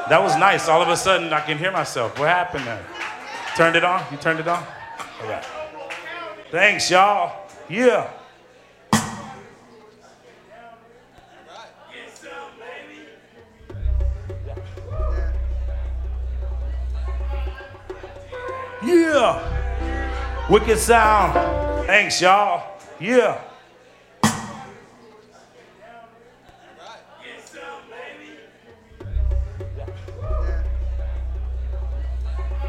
That was nice. All of a sudden, I can hear myself. What happened there? Turned it on? You turned it on? All right. Thanks, y'all. Yeah. Yeah. Wicked sound. Thanks, y'all. Yeah.